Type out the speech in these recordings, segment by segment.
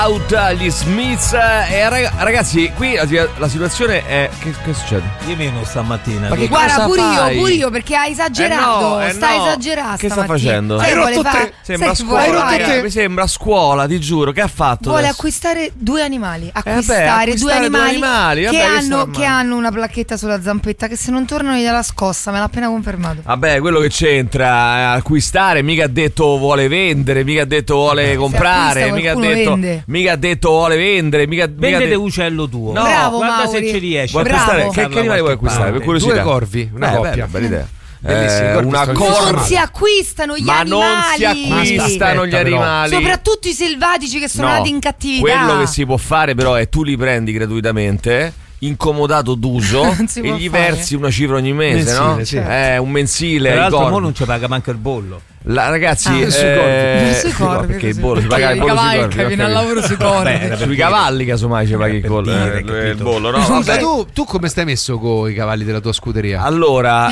Gli Smiths ragazzi, qui la situazione è che succede? Di meno stamattina. Ma che guarda, cosa pure io perché hai esagerato. Stai esagerando. Che sta facendo? Hai rotto sembra scuola. Mi sembra scuola, ti giuro. Che ha fatto? Vuole adesso? acquistare due animali. Acquistare due animali che hanno una placchetta sulla zampetta che se non tornano gli dà la scossa. Me l'ha appena confermato. Vabbè, quello che c'entra acquistare, mica ha detto vuole vendere, mica ha detto vuole comprare, mica ha detto vuole vendere, vendete uccello tuo. No, bravo, guarda Mauri. se ce riesci. Vuoi acquistare? Che animali vuoi acquistare? Per curiosità. Due corvi, una coppia. Bella idea. Una Non si acquistano gli animali. Non si acquistano gli animali. Soprattutto i selvatici che sono nati in cattività. Quello che si può fare però è tu li prendi gratuitamente, incomodato d'uso e gli versi una cifra ogni mese, mensile, no? sì. Un mensile. Tra l'altro mo non ci paga manco il bollo. Ragazzi, sui corvi, perché il bollo si paga il bollo sui corvi. Viene al lavoro sui corvi. Sui cavalli casomai ci paghi il bollo, no? Scusa, tu come stai messo con i cavalli della tua scuderia? Allora,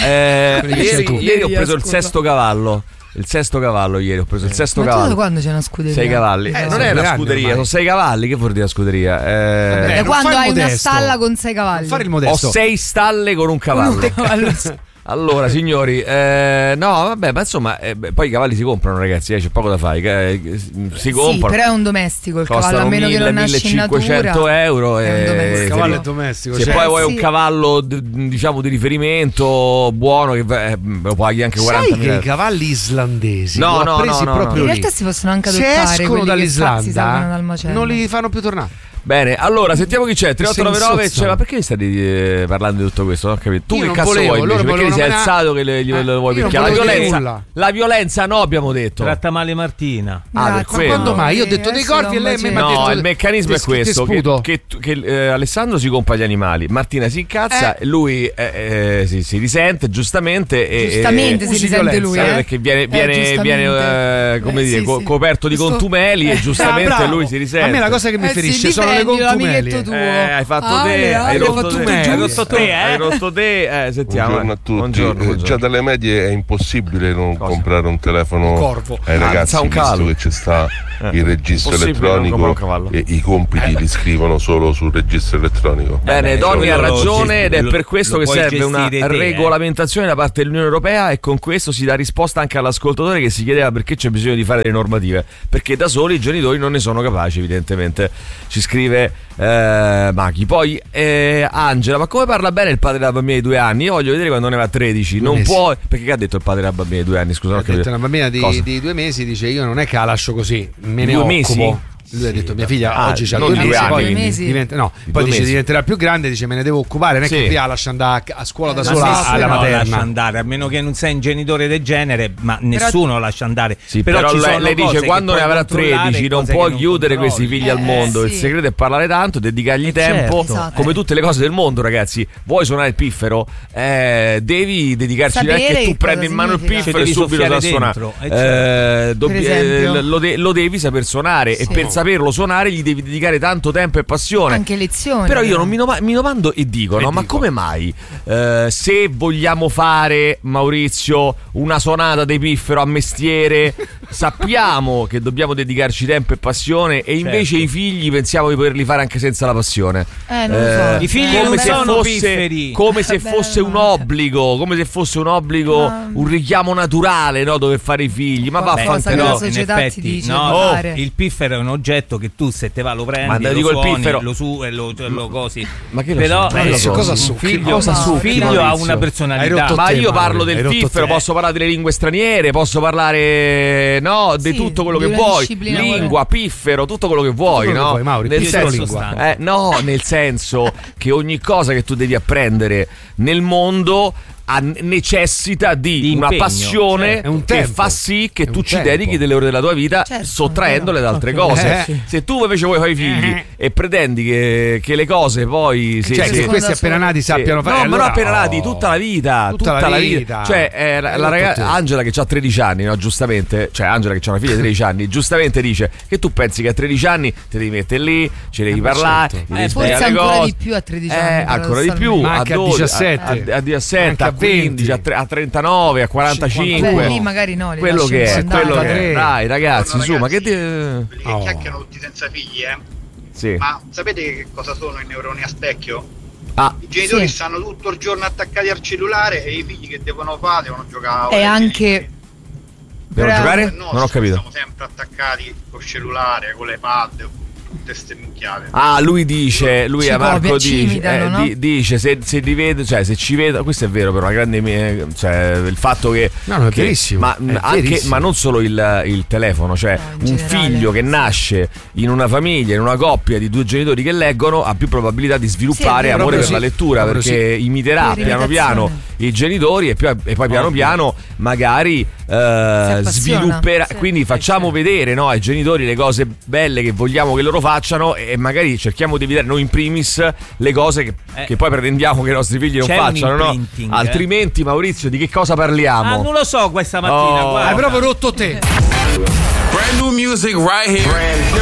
ieri ho preso il scusa. sesto cavallo. Il sesto cavallo ieri ho preso il sesto Ma cavallo. tu quando c'è una scuderia? 6 cavalli. Non è una scuderia, sono 6 cavalli. Che vuol dire la scuderia? Da quando hai una stalla con 6 cavalli? Fare il Ho modesto. 6 stalle con un cavallo. Allora, signori, no, vabbè, ma insomma, poi i cavalli si comprano, ragazzi, c'è poco da fare. Si comprano. Sì, però è un domestico il costano cavallo, a meno che non nasci in natura. 1.500 euro. Il cavallo è domestico. Se poi vuoi un cavallo, diciamo, di riferimento buono, che lo paghi anche 40.000. Sai che i cavalli islandesi no, proprio in lì. realtà si possono anche Se adottare. escono dall'Islanda dal macello. non li fanno più tornare. Bene, allora sentiamo chi c'è. 3899. Ma perché mi stai parlando di tutto questo? Non ho capito. Tu io che cazzo vuoi? Invece? Perché ti sei alzato che lo vuoi picchiare? La violenza no, abbiamo detto. Tratta male Martina. Per quando mai? Io ho detto dei corpi e lei mi ha detto. No, il meccanismo è questo: che Alessandro si compra gli animali, Martina si incazza, lui si risente giustamente. Giustamente si risente lui. Perché viene come dire, coperto di contumeli e giustamente lui si risente. A me la cosa che mi ferisce sono le contumeli. Hai fatto te, hai rotto te. Sentiamo. Buongiorno a tutti. Già dalle medie è impossibile non comprare un telefono ai ragazzi, visto che c'è sta il registro elettronico e i compiti li scrivono solo sul registro elettronico. Bene, Donny ha ragione ed è per questo che serve una regolamentazione da parte dell'Unione Europea, e con questo si dà risposta anche all'ascoltatore che si chiedeva perché c'è bisogno di fare delle normative, perché da soli i genitori non ne sono capaci, evidentemente. Ci scrive Machi. Poi Angela, ma come parla bene il padre della bambina di 2 anni? Io voglio vedere quando ne va 13. Non può. Perché che ha detto il padre della bambina di 2 anni? Scusa, ha detto una bambina di 2 mesi, dice io non è che la lascio così, me ne 2 occupo. mesi? Lui ha detto mia figlia oggi ha 2 non mesi, 2 anni, poi quindi. dice diventerà più grande, dice me ne devo occupare, non è che prima lascia andare a scuola da sola alla materna. Lascia andare, a meno che non sei un genitore del genere, ma nessuno lascia andare. Sì, però lei dice quando ne avrà 13 non può chiudere questi figli al mondo. Il segreto è parlare tanto, dedicargli tempo, come tutte le cose del mondo, ragazzi. Vuoi suonare il piffero? Devi dedicarci che tu prendi in mano il piffero e subito da suonare. Lo devi saper suonare, e per saperlo suonare gli devi dedicare tanto tempo e passione, anche lezioni. Però io non mi domando e dico, ma come mai se vogliamo fare, Maurizio, una suonata dei piffero a mestiere, sappiamo che dobbiamo dedicarci tempo e passione, e invece i figli pensiamo di poterli fare anche senza la passione. Non lo so. I figli come non se sono fosse pifferi. come se fosse un obbligo, un richiamo naturale, no, dover fare i figli. Ma vaffanculo, la società in effetti, ti dice il piffero è un oggetto che tu se te va lo prendi, ma lo dico suoni, il piffero, lo su e lo cosi. Ma che però cosa un figlio ha una personalità. Ma io parlo del piffero, posso parlare delle lingue straniere, posso parlare di tutto quello che vuoi, lingua, piffero, tutto quello che vuoi, no? Nel senso che ogni cosa che tu devi apprendere nel mondo necessita di una passione che fa sì che tu ci dedichi delle ore della tua vita, sottraendole da altre cose. Se tu invece vuoi fare i figli e pretendi che le cose poi che questi appena nati sappiano fare, ma non appena nati, tutta la vita. Cioè la ragazza Angela che ha 13 anni, no, giustamente, cioè Angela che ha una figlia di 13 anni, giustamente dice che tu pensi che a 13 anni ti devi mettere lì, ci devi parlare, forse ancora di più a 13 anni, ancora di più, anche a 17, a 17, a 15, a 39, a 45. Beh, lì magari no, quello che è, quello che è. Dai ragazzi, no, su, ma che quelli che chiacchierano tutti senza figli, Sì. Ma sapete che cosa sono i neuroni a specchio? I genitori stanno tutto il giorno attaccati al cellulare e i figli che devono fare devono giocare. E anche devono giocare? No, non ho capito. Siamo sempre attaccati col cellulare, con le pad, tutte ste minchiate. Lui dice, ci Marco imitano, dice se li vedo, cioè se ci vedo, questo è vero, però una grande, cioè il fatto che no, è verissimo, ma è anche verissimo. Ma non solo il telefono, cioè un generale, figlio che nasce in una famiglia, in una coppia di due genitori che leggono ha più probabilità di sviluppare amore per la lettura, perché imiterà piano piano i genitori e poi piano piano magari svilupperà. Quindi facciamo vedere, no, ai genitori le cose belle che vogliamo che loro facciano e magari cerchiamo di evitare noi in primis le cose che poi pretendiamo che i nostri figli non facciano, no? Altrimenti, Maurizio, di che cosa parliamo? Non lo so questa mattina. Hai proprio rotto te. Brand new music right here.